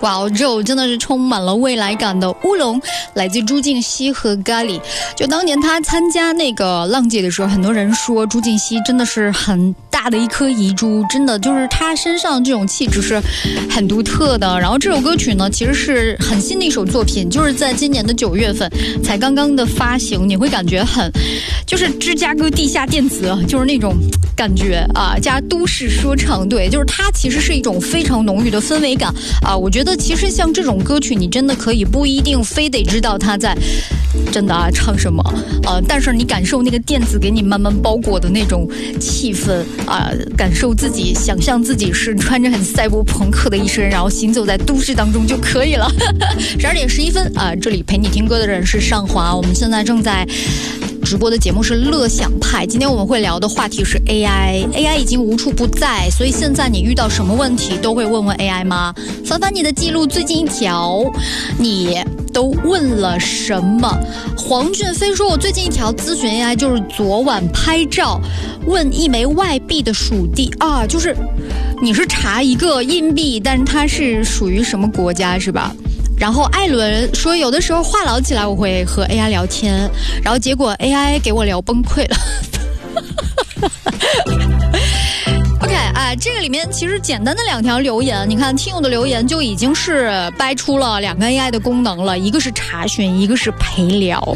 哇，这首真的是充满了未来感的乌龙，来自朱婧汐和咖喱。就当年他参加那个浪姐的时候，很多人说朱婧汐真的是很大的一颗遗珠，真的就是他身上这种气质是很独特的。然后这首歌曲呢，其实是很新的一首作品，就是在今年的9月份才刚刚的发行，你会感觉很就是芝加哥地下电子，就是那种感觉啊，加都市说唱，对，就是它其实是一种非常浓郁的氛围感啊。我觉得其实像这种歌曲，你真的可以不一定非得知道他在真的唱什么，但是你感受那个电子给你慢慢包裹的那种气氛啊，感受自己，想象自己是穿着很赛博朋克的一身，然后行走在都市当中就可以了。12点11分啊，这里陪你听歌的人是上华，我们现在正在直播的节目是乐享派，今天我们会聊的话题是 AI 已经无处不在，所以现在你遇到什么问题都会问问 AI 吗？翻翻你的记录，最近一条你都问了什么？黄俊飞说，我最近一条咨询 AI 就是昨晚拍照问一枚外币的属地啊，就是你是查一个硬币，但是它是属于什么国家是吧？然后艾伦说，有的时候话痨起来我会和 AI 聊天，然后结果 AI 给我聊崩溃了。OK 这个里面其实简单的2条留言，你看听友的留言就已经是掰出了2个 AI 的功能了，一个是查询，一个是陪聊。